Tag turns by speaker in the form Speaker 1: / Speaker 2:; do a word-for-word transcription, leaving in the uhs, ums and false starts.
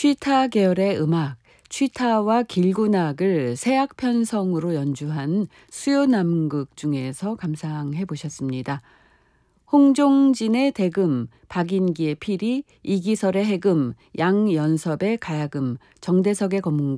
Speaker 1: 취타 계열의 음악, 취타와 길구낙을 새악 편성으로 연주한 수요남극 중에서 감상해 보셨습니다. 홍종진의 대금, 박인기의 피리, 이기설의 해금, 양연섭의 가야금, 정대석의 검은고,